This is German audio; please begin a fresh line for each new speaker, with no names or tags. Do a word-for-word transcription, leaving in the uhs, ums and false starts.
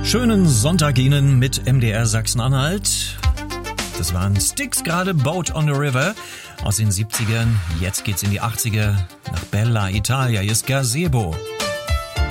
Schönen Sonntag Ihnen mit M D R Sachsen-Anhalt. Das waren Styx, gerade Boat on the River aus den siebzigern. Jetzt geht's in die achiger nach Bella Italia. Hier ist Gazebo.